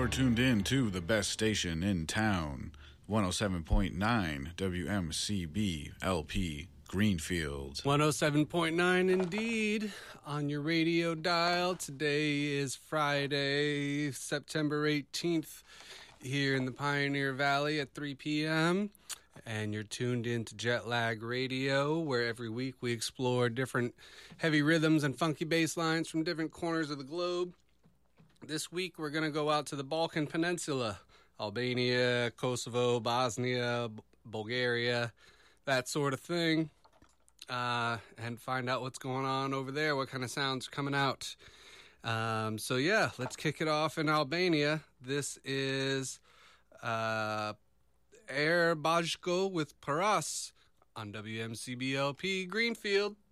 tuned in to the best station in town, 107.9 WMCB LP Greenfield. 107.9 indeed on your radio dial. Today is Friday, September 18th, here in the Pioneer Valley at 3 p.m. And you're tuned in to Jetlag Radio, where every week we explore different heavy rhythms and funky bass lines from different corners of the globe. This week we're going to go out to the Balkan Peninsula, Albania, Kosovo, Bosnia, Bulgaria, that sort of thing, and find out what's going on over there, what kind of sounds are coming out. So yeah, let's kick it off in Albania. This is Air Bajko with Paras on WMCBLP Greenfield.